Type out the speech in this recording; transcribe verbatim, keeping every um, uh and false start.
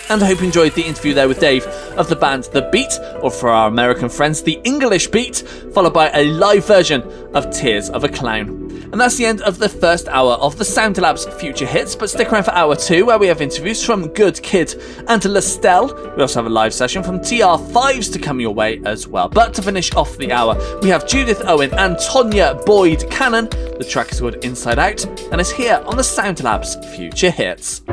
And I hope you enjoyed the interview there with Dave of the band The Beat, or for our American friends, The English Beat, followed by a live version of Tears of a Clown. And that's the end of the first hour of the Sound Labs Future Hits, but stick around for hour two, where we have interviews from Good Kid and Lestelle. We also have a live session from T R fives to come your way as well. But to finish off the hour, we have Judith Owen and Tonya Boyd Cannon. The track is called Inside Out, and is here on the Sound Labs Future Hits.